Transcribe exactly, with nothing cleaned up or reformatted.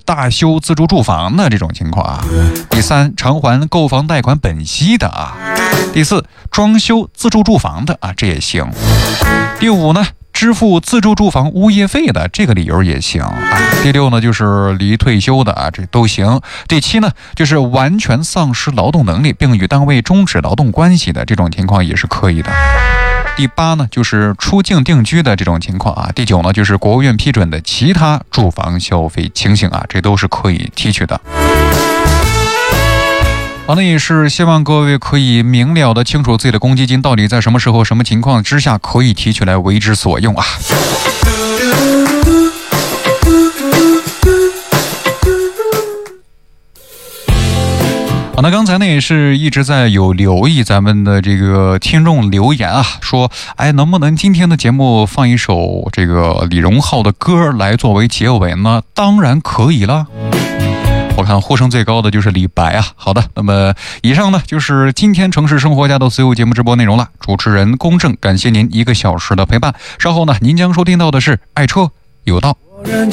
大修自住住房的这种情况啊。第三，偿还购房贷款本息的啊。第四，装修自住住房的啊，这也行。第五呢，支付自住住房物业费的这个理由也行啊。第六呢，就是离退休的啊，这都行。第七呢，就是完全丧失劳动能力并与单位终止劳动关系的这种情况也是可以的。第八呢，就是出境定居的这种情况啊。第九呢，就是国务院批准的其他住房消费情形啊，这都是可以提取的。好，那也是希望各位可以明了的清楚自己的公积金到底在什么时候、什么情况之下可以提取来为之所用啊。好，那刚才呢也是一直在有留意咱们的这个听众留言啊，说哎能不能今天的节目放一首这个李荣浩的歌来作为结尾呢？当然可以了。我看呼声最高的就是李白啊。好的，那么以上呢就是今天城市生活家的所有节目直播内容了。主持人公正，感谢您一个小时的陪伴。稍后呢您将收听到的是爱车有道。